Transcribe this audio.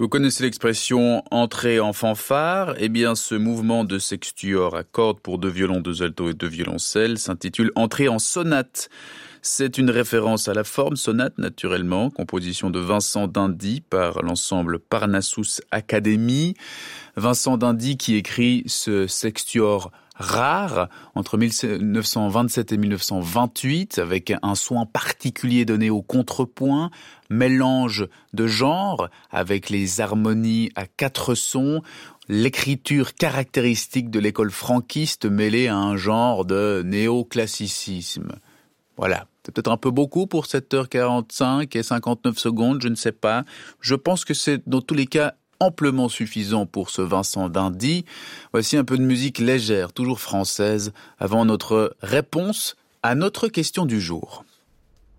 Vous connaissez l'expression « entrer en fanfare ». Eh bien, ce mouvement de sextuor à cordes pour 2 violons, 2 altos et 2 violoncelles s'intitule « Entrer en sonate ». C'est une référence à la forme sonate, naturellement, composition de Vincent d'Indy par l'ensemble Parnassus Academy. Vincent d'Indy qui écrit ce sextuor rare entre 1927 et 1928 avec un soin particulier donné au contrepoint, mélange de genres avec les harmonies à 4 sons, l'écriture caractéristique de l'école franquiste mêlée à un genre de néoclassicisme. Voilà. C'est peut-être un peu beaucoup pour 7h45 et 59 secondes, je ne sais pas. Je pense que c'est dans tous les cas amplement suffisant pour ce Vincent d'Indy. Voici un peu de musique légère, toujours française, avant notre réponse à notre question du jour.